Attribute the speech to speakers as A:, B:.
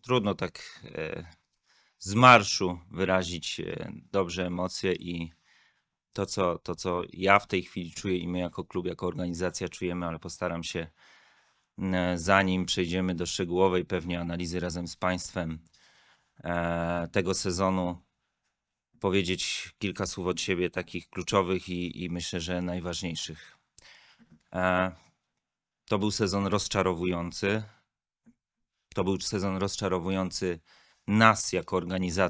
A: trudno tak z marszu wyrazić dobrze emocje i to, co ja w tej chwili czuję i my jako klub, jako organizacja czujemy, ale postaram się, zanim przejdziemy do szczegółowej pewnie analizy razem z Państwem tego sezonu, powiedzieć kilka słów od siebie takich kluczowych i myślę, że najważniejszych. To był sezon rozczarowujący. To był sezon rozczarowujący nas jako organizacji.